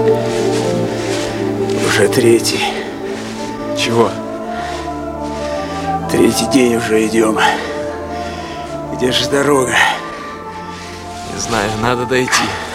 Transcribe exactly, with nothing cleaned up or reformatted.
Уже третий. Чего? Третий день уже идем. Где же дорога? Не знаю, надо дойти.